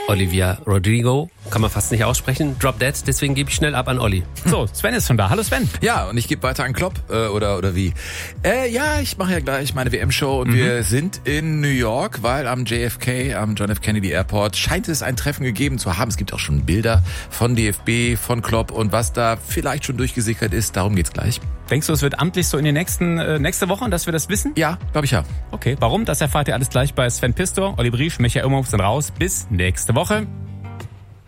Olivia Rodrigo. Kann man fast nicht aussprechen. Drop Dead, deswegen gebe ich schnell ab an Olli. So, Sven ist schon da. Hallo Sven. Ja, und ich gebe weiter an Klopp, oder wie? Ja, ich mache ja gleich meine WM-Show und wir sind in New York, weil am JFK, am John F. Kennedy Airport, scheint es ein Treffen gegeben zu haben. Es gibt auch schon Bilder von DFB, von Klopp und was da vielleicht schon durchgesickert ist. Darum geht's gleich. Denkst du, es wird amtlich so in die nächste Woche, dass wir das wissen? Ja, glaube ich ja. Okay, warum? Das erfahrt ihr alles gleich bei Sven Pistor, Olli Briesch, Michael Imhoff sind raus. Bis nächste Woche.